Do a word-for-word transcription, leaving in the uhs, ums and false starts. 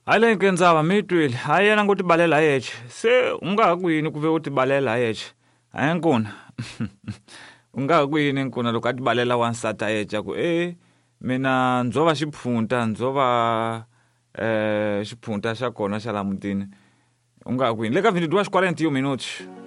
Hayi le nkendzava mi twile hayi yena ngo tibalela yeche se u nga ha kwini ku ve u tibalela yeche hayi nkuna u nga ha kwini nkuna loko a tibalela wansati a yeche ku e mina ndzo va xiphunta ndzo va eh xiphunta xa kona xa la mutini u nga ha kwini le ka twenty-two wa xikwalenti yo minuti